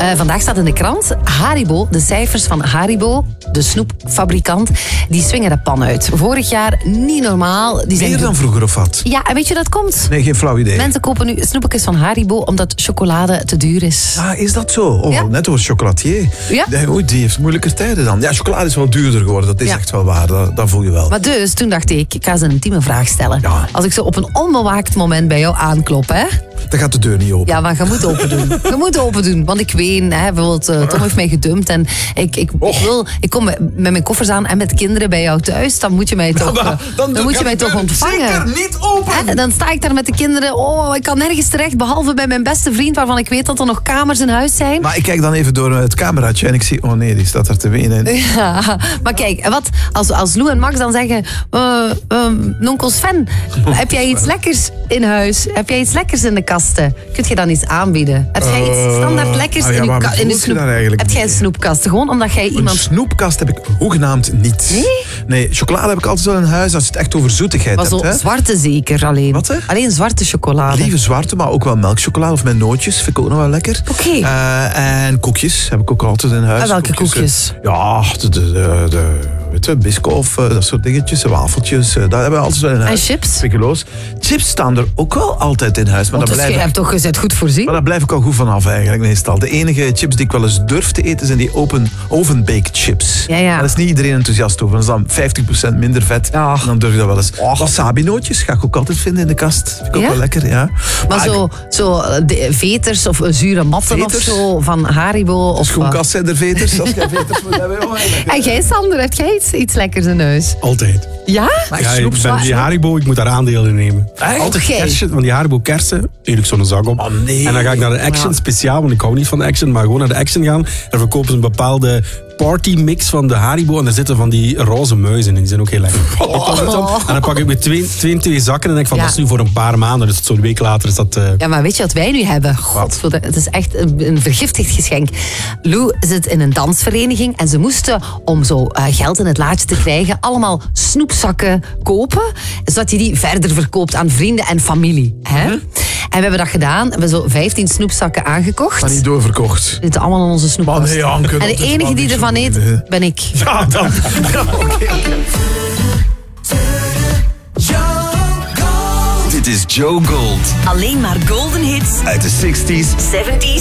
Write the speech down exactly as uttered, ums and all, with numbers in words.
Uh, vandaag staat in de krant Haribo, de cijfers van Haribo, de snoepfabrikant, die swingen de pan uit. Vorig jaar niet normaal. Die zijn Meer dan vroeger of wat? Ja, en weet je dat komt? Nee, geen flauw idee. Mensen kopen nu snoepjes van Haribo omdat chocolade te duur is. Ah, is dat zo? Oh, Ja. Net over chocolatier. Ja. Nee, oei, die heeft moeilijke tijden dan. Ja, chocolade is wel duurder geworden, dat is Ja. echt wel waar. Dat, dat voel je wel. Maar dus, toen dacht ik, ik ga ze een intieme vraag stellen. Ja. Als ik zo op een onbewaakt moment bij jou aanklop, hè? Dan gaat de deur niet open. Ja, maar je moet open doen. Je moet open doen, want ik ween, hè, bijvoorbeeld, uh, Tom heeft mij gedumpt en ik, ik, ik, wil, ik kom met, met mijn koffers aan en met kinderen bij jou thuis, dan moet je mij toch, Ja, maar uh, dan dan moet je gaat mij de toch deur ontvangen. zeker niet open. Hè, dan sta ik daar met de kinderen, oh, ik kan nergens terecht, behalve bij mijn beste vriend, waarvan ik weet dat er nog kamers in huis zijn. Maar ik kijk dan even door het cameraatje en ik zie, oh nee, die staat er te wenen. Ja, maar kijk, wat, als, als Lou en Max dan zeggen, uh, uh, nonkel Sven, heb jij iets lekkers in huis? Heb jij iets lekkers in de kasten? Kun je dan iets aanbieden? Heb jij iets standaard lekkers ah ja, in, maar uw ka- wat in de bedoel je snoep? daar eigenlijk Heb jij een mee? snoepkast? Gewoon omdat jij Een iemand... snoepkast heb ik hoegenaamd niet. Nee? Nee, chocolade heb ik altijd wel in huis als je het echt over zoetigheid Maar zo hebt. Hè? zwarte zeker alleen. Wat, hè? Alleen zwarte chocolade. Lieve zwarte, maar ook wel melkchocolade of met nootjes. Vind ik ook nog wel lekker. Oké. Uh, en koekjes heb ik ook altijd in huis. En welke koekjes? uh, Ja, de, de, de, de weet je, biscoff, uh, dat soort dingetjes, wafeltjes. Uh, dat hebben we altijd wel in huis. En chips? Spekuloos. Chips staan er ook wel altijd in huis. Maar Want daar dus blijf je ik- hebt toch gezet goed voorzien? maar daar blijf ik al goed vanaf eigenlijk meestal. De enige chips die ik wel eens durf te eten zijn die open oven-baked chips. Ja, ja. Daar is niet iedereen enthousiast over. Dat is dan vijftig procent minder vet. Ja. En dan durf je dat wel eens. Wasabi-nootjes ga ik ook altijd vinden in de kast. Vind ik ook Ja? wel lekker, ja. Maar Ah, zo, zo uh, de veters of uh, zure matten Veters? of zo van Haribo. De Of, uh, schoenkast zijn er veters. Als jij veters moet hebben. Oh, lekker. En jij, Sander, heb jij iets, iets lekkers in huis? Altijd. Ja? Maar Ja, snoep, ik ben die snoep. Haribo, ik moet daar aandelen in nemen. Echt? Altijd Oké. kersen, van die Haribo kersen, eet ik zo'n zak op. Oh, nee. En dan ga ik naar de Action Ja. speciaal, want ik hou niet van de Action, maar gewoon naar de Action gaan. Daar verkopen ze een bepaalde partymix van de Haribo en daar zitten van die roze muizen in. Die zijn ook heel lekker. Ik pak het dan, en dan pak ik met twee, twee, twee zakken en denk van, Ja. dat is nu voor een paar maanden. Dus zo'n week later is dat... eh, Ja, maar weet je wat wij nu hebben? Godverdomme, het is echt een, een vergiftigd geschenk. Lou zit in een dansvereniging en ze moesten, om zo uh, geld in het laadje te krijgen, allemaal snoepzakken kopen, zodat je die verder verkoopt aan vrienden en familie. Hè? En we hebben dat gedaan. We hebben zo vijftien snoepzakken aangekocht. Maar niet doorverkocht. Die zitten allemaal in onze snoepkast. Maar nee, Anke, en dat de is enige wel die niet ervan zo eet, goed, hè. ben ik. Ja, dan. Ja, oké, oké. Dit is Joe Gold Alleen maar golden hits uit de zestig's, zeventig's